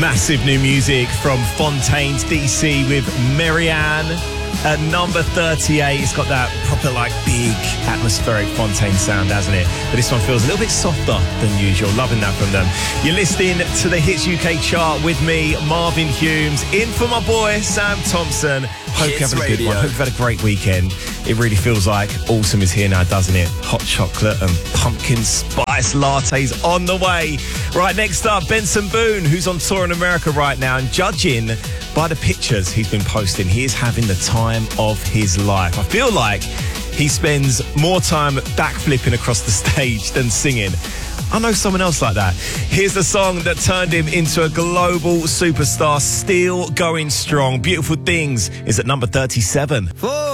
Massive new music from Fontaines DC with Marianne at number 38. It's got that proper, big atmospheric Fontaine sound, hasn't it? But this one feels a little bit softer than usual. Loving that from them. You're listening to the Hits UK chart with me, Marvin Humes, in for my boy, Sam Thompson. Hope you're having a good one. Hope you've had a great weekend. It really feels like autumn is here now, doesn't it? Hot chocolate and pumpkin spice lattes on the way. Right, next up, Benson Boone, who's on tour in America right now, and judging by the pictures he's been posting, he is having the time of his life. I feel like he spends more time backflipping across the stage than singing. I know someone else like that. Here's the song that turned him into a global superstar, still going strong. Beautiful Things is at number 37.